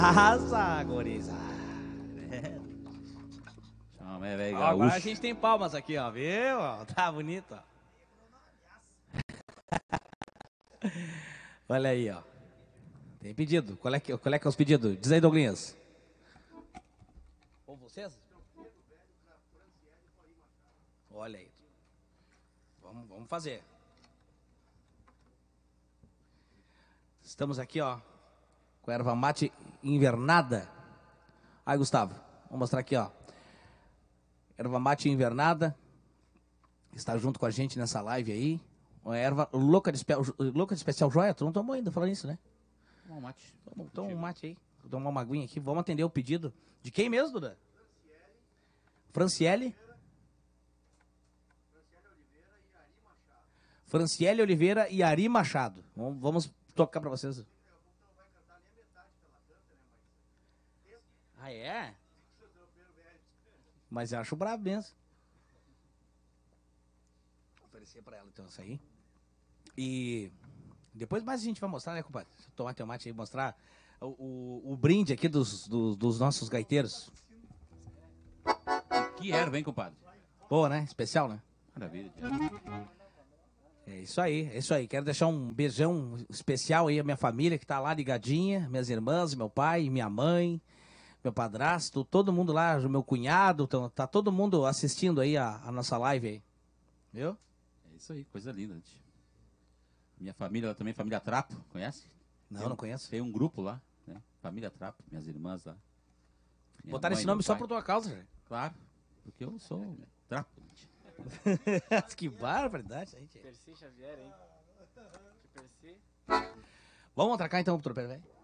Arrasa, gurizada. Chama, velho, Agora a gente tem palmas aqui, ó, viu? Tá bonito, ó. Olha aí, ó. Tem pedido. Qual é que é os pedidos? Diz aí, Douglinhas. Ou vocês? Olha aí. Vamos fazer. Estamos aqui, ó, com a erva mate invernada. Aí, Gustavo, vou mostrar aqui, ó. Erva mate invernada. Está junto com a gente nessa live aí. Uma erva louca de especial joia. Tu não tomou ainda, falando isso, né? Toma um mate. Toma um mate aí. Vou tomar uma aguinha aqui. Vamos atender o pedido. De quem mesmo, Duda? Franciele? Franciele Oliveira e Ari Machado. Vamos tocar pra vocês. Ah, é? Mas eu acho brabo mesmo. Vou oferecer pra ela então isso aí. E depois mais a gente vai mostrar, né, compadre? Tomar teu mate aí, mostrar o brinde aqui dos nossos gaiteiros. Que erva, hein, compadre? Boa, né? Especial, né? Maravilha. É isso aí, é isso aí. Quero deixar um beijão especial aí à minha família que tá lá ligadinha, minhas irmãs, meu pai, minha mãe, meu padrasto, todo mundo lá, meu cunhado, tá todo mundo assistindo aí a nossa live aí. Viu? É isso aí, coisa linda. Gente. Minha família, ela também, família Trapo, conhece? Não conheço. Tem um grupo lá, né? Família Trapo, minhas irmãs lá. Botaram esse nome só por tua causa, gente. Claro, porque eu sou Trapo. Gente. Que barbaridade, gente. Percy Xavier, hein? Que Percy. Vamos atracar então, doutor Pé, velho?